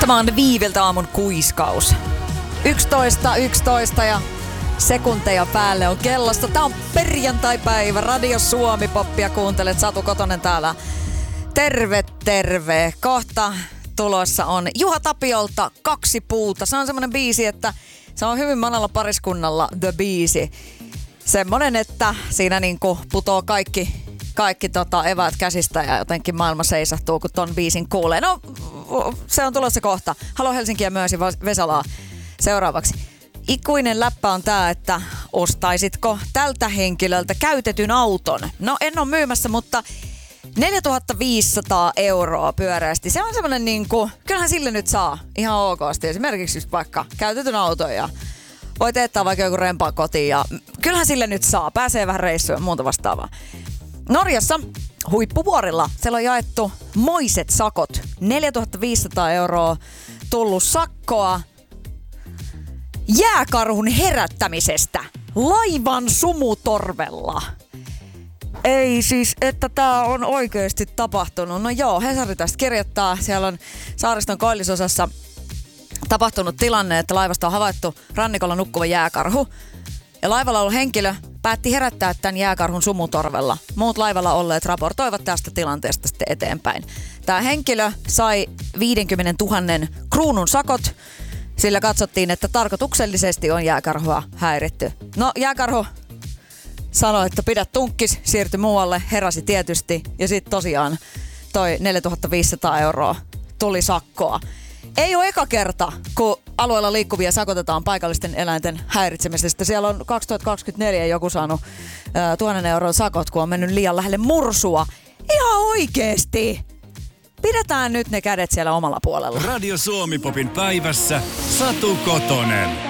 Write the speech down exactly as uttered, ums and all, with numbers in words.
Tämä on Viiviltä aamun kuiskaus. yksitoista, yksitoista ja sekunteja päälle on kellosta. Tää on perjantai-päivä. Radio Suomi Poppia kuuntelet. Satu Kotonen täällä. Terve, terve. Kohta tulossa on Juha Tapiolta Kaksi puuta. Se on semmonen biisi, että se on hyvin monella pariskunnalla the biisi. Semmonen, että siinä niinku putoo kaikki, kaikki tota eväät käsistä ja jotenkin maailma seisahtuu, kun ton biisin kuulee. No, se on tulossa kohta. Halo Helsinki ja myös Vesalaa seuraavaksi. Ikuinen läppä on tää, että ostaisitko tältä henkilöltä käytetyn auton? No en ole myymässä, mutta neljätuhatta viisisataa euroa pyöreästi. Se on semmonen niinku, kyllähän sille nyt saa ihan okosti. Esimerkiksi just vaikka käytetyn auton ja voi teettää vaikka joku rempaa kotiin ja kyllähän sille nyt saa. Pääsee vähän reissuun ja muuta vastaavaa. Norjassa huippuvuorilla siellä on jaettu moiset sakot. neljätuhatta viisisataa euroa tullut sakkoa jääkarhun herättämisestä laivan sumutorvella. Ei siis, että tää on oikeesti tapahtunut. No joo, Hesari tästä kirjoittaa. Siellä on saariston koillisosassa tapahtunut tilanne, että laivasta on havaittu rannikolla nukkuva jääkarhu. Ja laivalla ollut henkilö päätti herättää tämän jääkarhun sumutorvella. Muut laivalla olleet raportoivat tästä tilanteesta sitten eteenpäin. Tämä henkilö sai viisikymmentätuhatta kruunun sakot, sillä katsottiin, että tarkoituksellisesti on jääkarhua häiritty. No jääkarhu sanoi, että pidä tunkkis, siirtyi muualle, heräsi tietysti ja sitten tosiaan toi neljätuhatta viisisataa euroa tuli sakkoa. Ei ole eka kerta, kun alueella liikkuvia sakotetaan paikallisten eläinten häiritsemisestä. Siellä on kaksituhattakaksikymmentäneljä joku saanut äh, tuhannen euron sakot, kun on mennyt liian lähelle mursua. Ihan oikeesti! Pidetään nyt ne kädet siellä omalla puolella. Radio Suomi Popin päivässä Satu Kotonen.